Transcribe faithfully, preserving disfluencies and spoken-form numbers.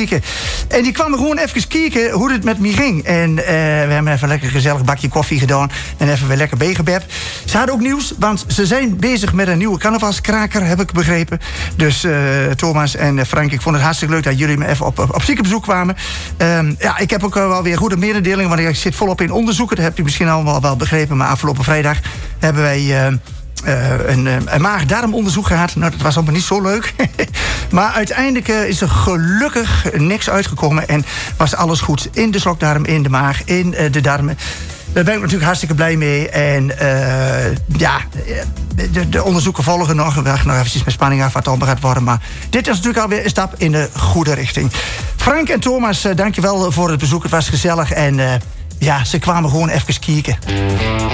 kijken. En die kwamen gewoon even kijken hoe het met me ging. En uh, we hebben even een lekker gezellig bakje koffie gedaan. En even weer lekker bijgebept. Ze hadden ook nieuws, want ze zijn bezig met een nieuwe carnavalskraker, heb ik begrepen. Dus uh, Thomas en Frank, ik vond het hartstikke leuk dat jullie me even op, op, op ziekenbezoek kwamen. Um, ja, ik heb ook uh, wel weer goede mededelingen, want ik zit volop in onderzoeken. Dat heb je misschien allemaal wel begrepen. Maar afgelopen vrijdag hebben wij Uh, Uh, een, een maag-darmonderzoek gehad. Nou, dat was allemaal niet zo leuk. Maar uiteindelijk uh, is er gelukkig niks uitgekomen. En was alles goed in de slokdarm, in de maag, in uh, de darmen. Daar ben ik natuurlijk hartstikke blij mee. En uh, ja, de, de onderzoeken volgen nog. We wachten nog eventjes met spanning af wat het allemaal gaat worden. Maar dit is natuurlijk alweer een stap in de goede richting. Frank en Thomas, uh, dankjewel voor het bezoek. Het was gezellig. En uh, ja, ze kwamen gewoon even kijken.